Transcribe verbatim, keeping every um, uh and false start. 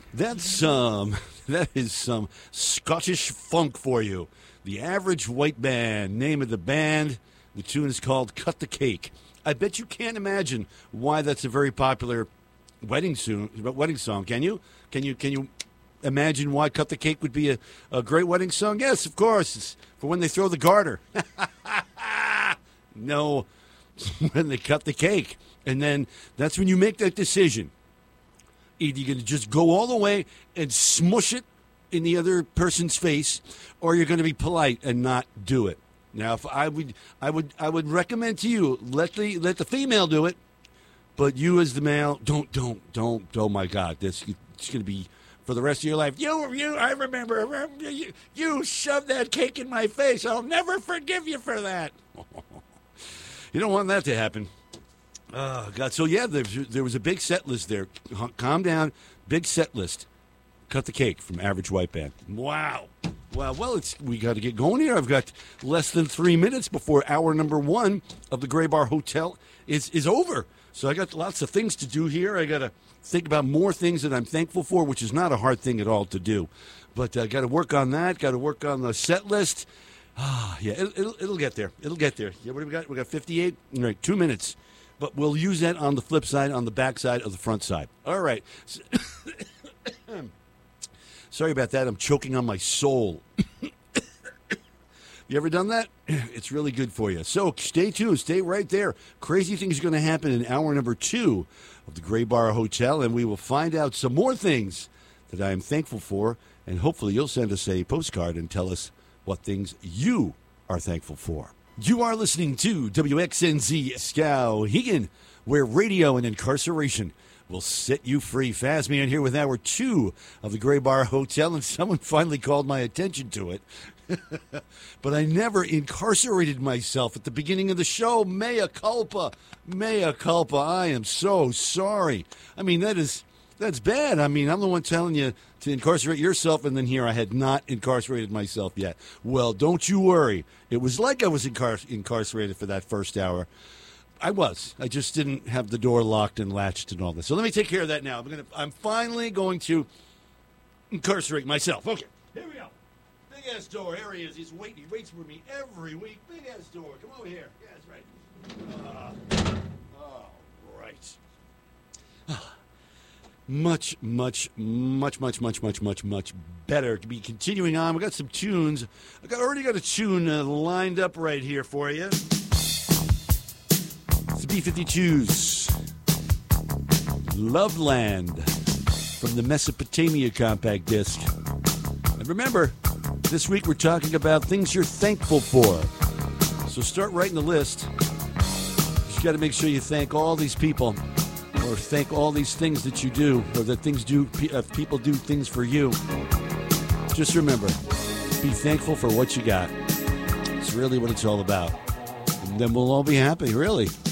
That's um, that is some Scottish funk for you. The Average White Band. Name of the band. The tune is called "Cut the Cake." I bet you can't imagine why that's a very popular wedding soon wedding song. Can you? Can you? Can you imagine why "Cut the Cake" would be a, a great wedding song? Yes, of course. It's for when they throw the garter. No, when they cut the cake, and then that's when you make that decision. Either you're going to just go all the way and smush it in the other person's face, or you're going to be polite and not do it. Now, if I would, I would, I would recommend to you let the let the female do it, but you as the male, don't, don't, don't. Oh my God, this it's going to be for the rest of your life. You, you, I remember you, you shoved that cake in my face. I'll never forgive you for that. You don't want that to happen. Oh, God. So, yeah, there, there was a big set list there. Calm down. Big set list. Cut the Cake from Average White Band. Wow. Wow. Well, it's we got to get going here. I've got less than three minutes before hour number one of the Gray Bar Hotel is, is over. So I got lots of things to do here. I got to think about more things that I'm thankful for, which is not a hard thing at all to do. But I uh, got to work on that. Got to work on the set list. Ah, yeah, it'll, it'll, it'll get there. It'll get there. Yeah, what do we got? We got fifty-eight? All right, two minutes. But we'll use that on the flip side, on the back side, or the front side. All right. Sorry about that. I'm choking on my soul. You ever done that? It's really good for you. So stay tuned. Stay right there. Crazy things are going to happen in hour number two of the Gray Bar Hotel, and we will find out some more things that I am thankful for, and hopefully you'll send us a postcard and tell us what things you are thankful for. You are listening to W X N Z Skowhegan, where radio and incarceration will set you free. Fazman here with hour two of the Gray Bar Hotel, and someone finally called my attention to it. But I never incarcerated myself at the beginning of the show. Mea culpa. Mea culpa. I am so sorry. I mean, that is... That's bad. I mean, I'm the one telling you to incarcerate yourself, and then here I had not incarcerated myself yet. Well, don't you worry. It was like I was incar- incarcerated for that first hour. I was. I just didn't have the door locked and latched and all this. So let me take care of that now. I'm gonna. I'm finally going to incarcerate myself. Okay, here we go. Big-ass door. Here he is. He's waiting. He waits for me every week. Big-ass door. Come over here. Yeah, that's right. Uh, all right. Much, much, much, much, much, much, much, much better to be continuing on. We got some tunes. I got already got a tune uh, lined up right here for you. It's the B fifty-twos. Loveland from the Mesopotamia compact disc. And remember, this week we're talking about things you're thankful for. So start writing the list. You got to make sure you thank all these people. Or thank all these things that you do, or that things do, uh, people do things for you. Just remember, be thankful for what you got. It's really what it's all about. And then we'll all be happy, really.